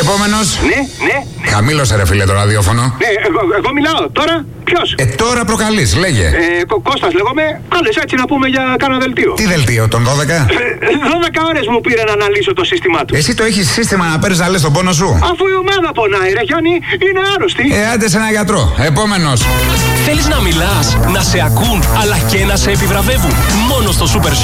Επόμενος. Ναι. Χαμήλωσε, ρε φίλε, το ραδιόφωνο. Ναι, εγώ μιλάω τώρα. Ποιος? Τώρα προκαλείς, λέγε. Κώστας λέγομαι. Κάλεσε έτσι να πούμε για κάνα δελτίο. Τι δελτίο, τον 12? 12 ώρες μου πήρε να αναλύσω το σύστημά του. Εσύ το έχεις σύστημα να παίρνεις να λες τον πόνο σου? Αφού η ομάδα πονάει, ρε Γιάννη, είναι άρρωστη. Άντε σε ένα γιατρό. Επόμενος. Θέλεις να μιλάς, να σε ακούν, αλλά και να σε επιβραβεύουν. Μόνο στο Super